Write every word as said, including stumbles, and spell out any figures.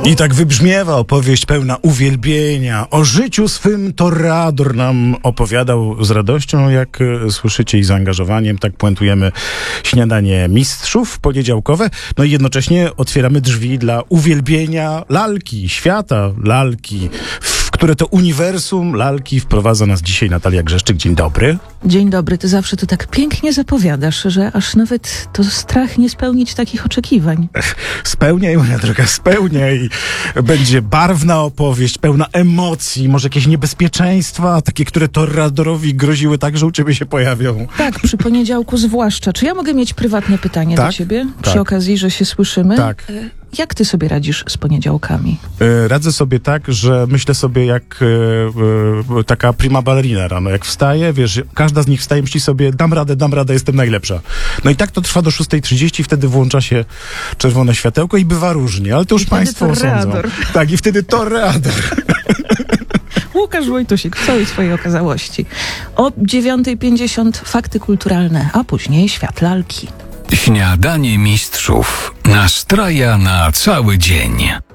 I tak wybrzmiewa opowieść pełna uwielbienia. O życiu swym Toreador nam opowiadał z radością, jak e, słyszycie, i zaangażowaniem. Tak puentujemy śniadanie mistrzów poniedziałkowe. No i jednocześnie otwieramy drzwi dla uwielbienia lalki, świata lalki, w które to uniwersum lalki wprowadza nas dzisiaj Natalia Grzeszczyk. Dzień dobry. Dzień dobry, ty zawsze to tak pięknie zapowiadasz, że aż nawet to strach nie spełnić takich oczekiwań. Spełniaj, moja droga, spełniaj. Będzie barwna opowieść, pełna emocji, może jakieś niebezpieczeństwa, takie, które Toreadorowi groziły, tak, że u ciebie się pojawią. Tak, przy poniedziałku zwłaszcza. Czy ja mogę mieć prywatne pytanie Tak? do ciebie? Przy Tak. okazji, że się słyszymy? Tak. E, Jak ty sobie radzisz z poniedziałkami? E, Radzę sobie tak, że myślę sobie jak e, e, taka prima ballerina rano. Jak wstaje, wiesz, każda z nich wstaje i myśli sobie, dam radę, dam radę, jestem najlepsza. No i tak to trwa do szóstej trzydzieści, wtedy włącza się czerwone światełko i bywa różnie, ale to już I wtedy państwo osądzą. Toreador. Tak, i wtedy Toreador. Łukasz Wojtusik w całej swojej okazałości. O dziewiątej pięćdziesiąt fakty kulturalne, a później świat lalki. Śniadanie mistrzów nastraja na cały dzień.